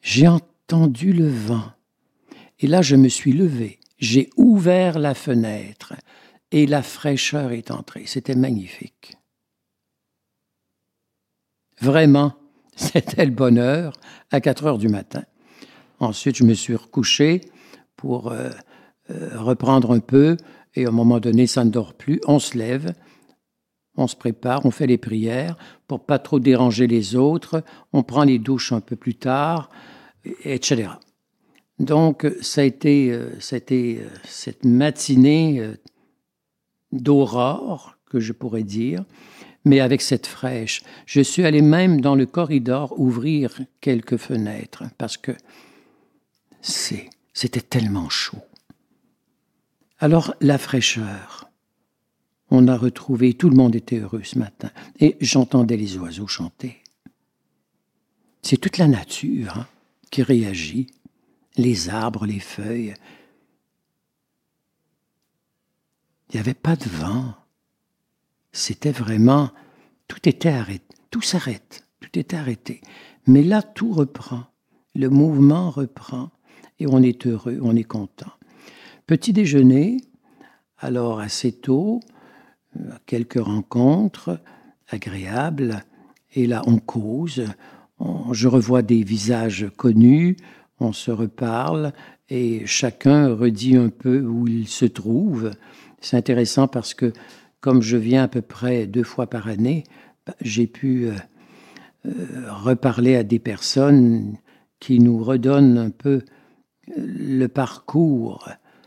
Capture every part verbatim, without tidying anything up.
j'ai entendu le vent. Et là, je me suis levé. J'ai ouvert la fenêtre et la fraîcheur est entrée. C'était magnifique. Vraiment, c'était le bonheur à quatre heures du matin. Ensuite, je me suis recouché pour euh, euh, reprendre un peu. Et à un moment donné, ça ne dort plus. On se lève, on se prépare, on fait les prières pour pas trop déranger les autres. On prend les douches un peu plus tard, et cetera. Donc, ça a été, euh, ça a été euh, cette matinée euh, d'aurore, que je pourrais dire, mais avec cette fraîche. Je suis allé même dans le corridor ouvrir quelques fenêtres parce que c'est, c'était tellement chaud. Alors, la fraîcheur. On a retrouvé, tout le monde était heureux ce matin. Et j'entendais les oiseaux chanter. C'est toute la nature hein, qui réagit. Les arbres, les feuilles. Il n'y avait pas de vent. C'était vraiment... Tout était arrêté. Tout s'arrête. Tout est arrêté. Mais là, tout reprend. Le mouvement reprend. Et on est heureux, on est content. Petit déjeuner, alors assez tôt, quelques rencontres agréables. Et là, on cause. On, je revois des visages connus. On se reparle et chacun redit un peu où il se trouve. C'est intéressant parce que, comme je viens à peu près deux fois par année, j'ai pu euh, euh, reparler à des personnes qui nous redonnent un peu le parcours,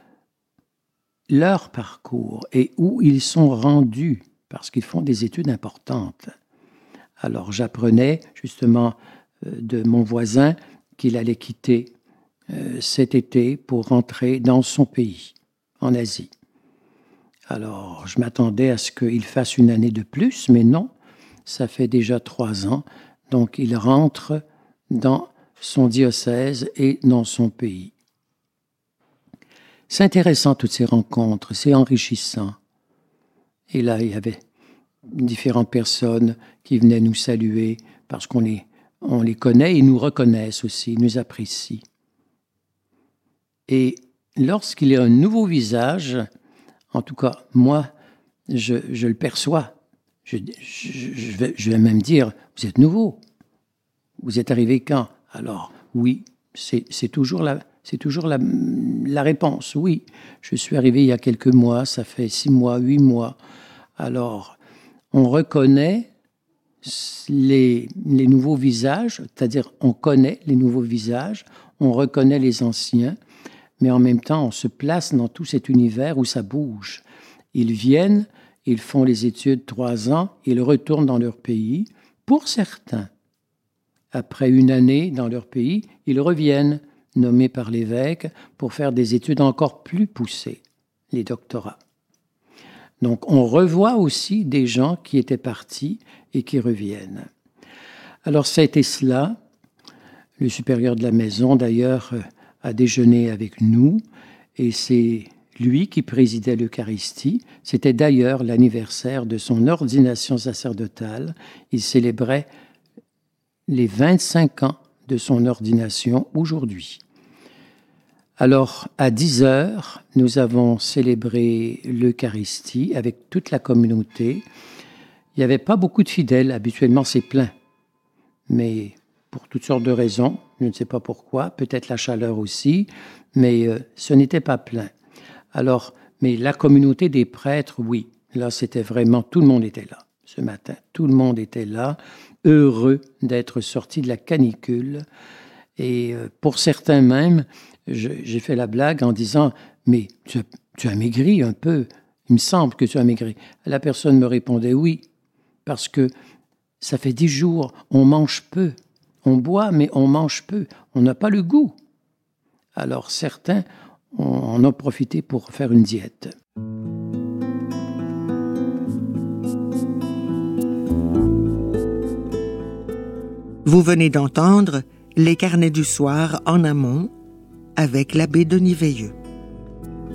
leur parcours et où ils sont rendus parce qu'ils font des études importantes. Alors j'apprenais justement euh, de mon voisin qu'il allait quitter euh, cet été pour rentrer dans son pays, en Asie. Alors, je m'attendais à ce qu'il fasse une année de plus, mais non, ça fait déjà trois ans. Donc, il rentre dans son diocèse et dans son pays. C'est intéressant, toutes ces rencontres, c'est enrichissant. Et là, il y avait différentes personnes qui venaient nous saluer parce qu'on les On les connaît, ils nous reconnaissent aussi, ils nous apprécient. Et lorsqu'il y a un nouveau visage, en tout cas, moi, je, je le perçois. Je, je, je, vais, je vais même dire, vous êtes nouveau. Vous êtes arrivé quand? Alors, oui, c'est, c'est toujours, la, c'est toujours la, la réponse. Oui, je suis arrivé il y a quelques mois, ça fait six mois, huit mois. Alors, on reconnaît Les, les nouveaux visages, c'est-à-dire on connaît les nouveaux visages, on reconnaît les anciens, mais en même temps on se place dans tout cet univers où ça bouge. Ils viennent, ils font les études trois ans, ils retournent dans leur pays. Pour certains, après une année dans leur pays, ils reviennent, nommés par l'évêque, pour faire des études encore plus poussées, les doctorats. Donc, on revoit aussi des gens qui étaient partis et qui reviennent. Alors, ça a été cela. Le supérieur de la maison, d'ailleurs, a déjeuné avec nous et c'est lui qui présidait l'Eucharistie. C'était d'ailleurs l'anniversaire de son ordination sacerdotale. Il célébrait les vingt-cinq ans de son ordination aujourd'hui. Alors, à dix heures, nous avons célébré l'Eucharistie avec toute la communauté. Il n'y avait pas beaucoup de fidèles, habituellement c'est plein. Mais pour toutes sortes de raisons, je ne sais pas pourquoi, peut-être la chaleur aussi, mais euh, ce n'était pas plein. Alors, mais la communauté des prêtres, oui, là c'était vraiment, tout le monde était là ce matin. Tout le monde était là, heureux d'être sorti de la canicule. Et euh, pour certains même, Je, j'ai fait la blague en disant « Mais tu as, tu as maigri un peu, il me semble que tu as maigri. » La personne me répondait « Oui, parce que ça fait dix jours, on mange peu, on boit mais on mange peu, on n'a pas le goût. » Alors certains en ont profité pour faire une diète. Vous venez d'entendre Les Carnets du soir en amont avec l'abbé Denis Veilleux.